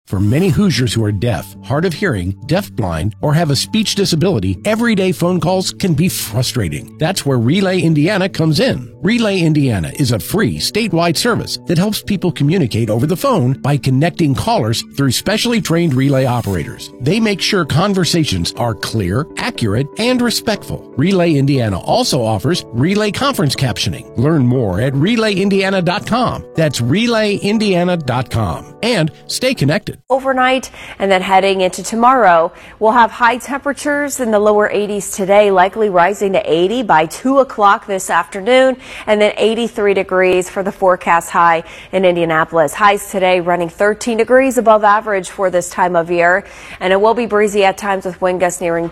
For many Hoosiers who are deaf, hard of hearing, deafblind, or have a speech disability, everyday phone calls can be frustrating. That's where Relay Indiana comes in. Relay Indiana is a free statewide service that helps people communicate over the phone by connecting callers through specially trained relay operators. They make sure conversations are clear, accurate, and respectful. Relay Indiana also offers relay conference captioning. Learn more at relayindiana.com. That's relayindiana.com. And stay connected. Overnight and then heading into tomorrow, we'll have high temperatures in the lower 80s today, likely rising to 80 by 2 o'clock this afternoon, and then 83 degrees for the forecast high in Indianapolis. Highs today running 13 degrees above average for this time of year, and it will be breezy at times with wind gusts nearing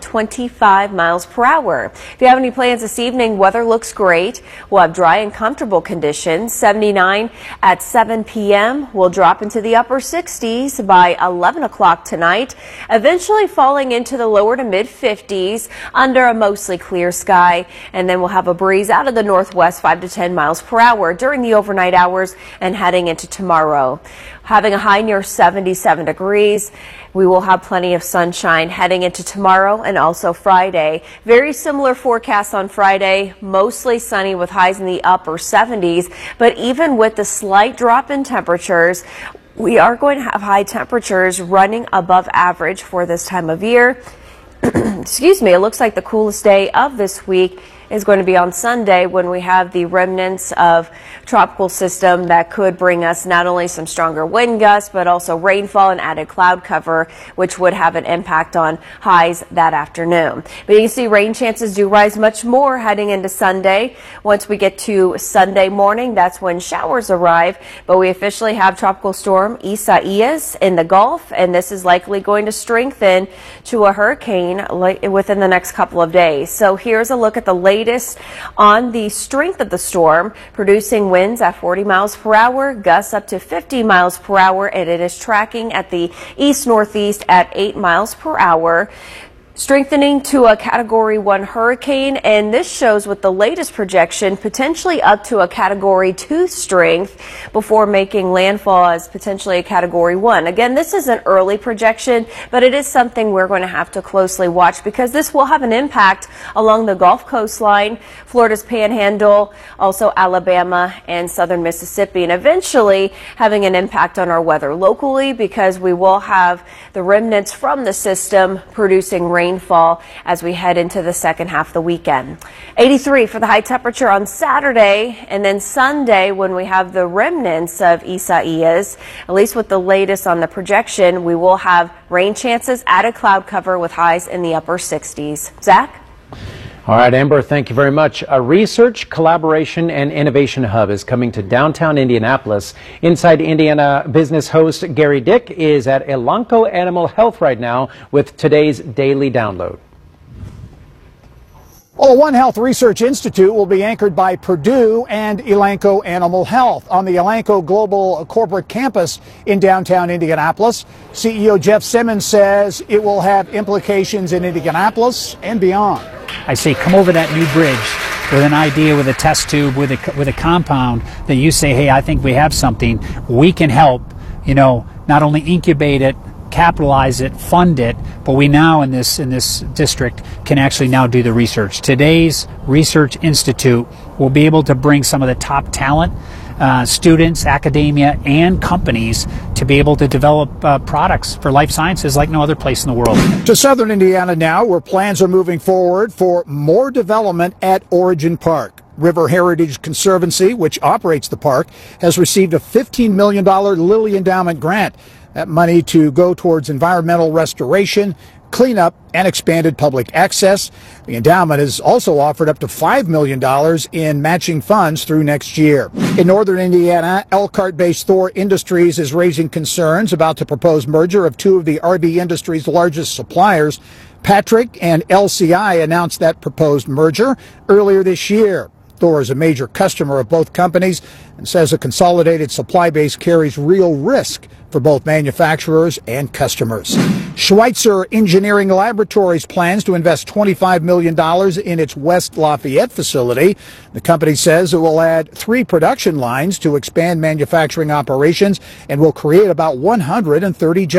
25 miles per hour. If you have any plans this evening, weather looks great. We'll have dry and comfortable conditions. 79 at 7 p.m. We'll drop into the upper 60s by 11 o'clock tonight, eventually falling into the lower to mid 50s under a mostly clear sky, and then we'll have a breeze out of the northwest 5 to 10 miles per hour during the overnight hours and heading into tomorrow. Having a high near 77 degrees. We will have plenty of sunshine heading into tomorrow and also Friday. Very similar forecast on Friday, mostly sunny with highs in the upper 70s, but even with the slight drop in temperatures, we are going to have high temperatures running above average for this time of year. Excuse me, it looks like the coolest day of this week is going to be on Sunday when we have the remnants of tropical system that could bring us not only some stronger wind gusts, but also rainfall and added cloud cover, which would have an impact on highs that afternoon. But you can see rain chances do rise much more heading into Sunday. Once we get to Sunday morning, that's when showers arrive. But we officially have Tropical Storm Isaias in the Gulf, and this is likely going to strengthen to a hurricane within the next couple of days. So here's a look at the latest on the strength of the storm, producing winds at 40 miles per hour, gusts up to 50 miles per hour, and it is tracking at the east-northeast at 8 miles per hour. Strengthening to a Category 1 hurricane, and this shows with the latest projection potentially up to a Category 2 strength before making landfall as potentially a Category 1. Again, this is an early projection, but it is something we're going to have to closely watch because this will have an impact along the Gulf coastline, Florida's Panhandle, also Alabama and southern Mississippi, and eventually having an impact on our weather locally because we will have the remnants from the system producing rainfall as we head into the second half of the weekend. 83 for the high temperature on Saturday, and then Sunday when we have the remnants of Isaias, at least with the latest on the projection, we will have rain chances, added cloud cover with highs in the upper 60s. Zach? All right, Amber, thank you very much. A research, collaboration, and innovation hub is coming to downtown Indianapolis. Inside Indiana business host Gary Dick is at Elanco Animal Health right now with today's Daily Download. Well, the One Health Research Institute will be anchored by Purdue and Elanco Animal Health on the Elanco Global Corporate Campus in downtown Indianapolis. CEO Jeff Simmons says it will have implications in Indianapolis and beyond. I say come over that new bridge with an idea, with a test tube, with a compound that you say, hey, I think we have something. We can help, not only incubate it, capitalize it, fund it, but we now in this district can actually now do the research. Today's Research Institute will be able to bring some of the top talent, students, academia, and companies to be able to develop products for life sciences like no other place in the world. To southern Indiana now, where plans are moving forward for more development at Origin Park. River Heritage Conservancy, which operates the park, has received a $15 million Lilly Endowment grant. That money to go towards environmental restoration, cleanup, and expanded public access. The endowment has also offered up to $5 million in matching funds through next year. In northern Indiana, Elkhart-based Thor Industries is raising concerns about the proposed merger of two of the RV industry's largest suppliers. Patrick and LCI announced that proposed merger earlier this year. Thor is a major customer of both companies and says a consolidated supply base carries real risk for both manufacturers and customers. Schweitzer Engineering Laboratories plans to invest $25 million in its West Lafayette facility. The company says it will add 3 production lines to expand manufacturing operations and will create about 130 jobs.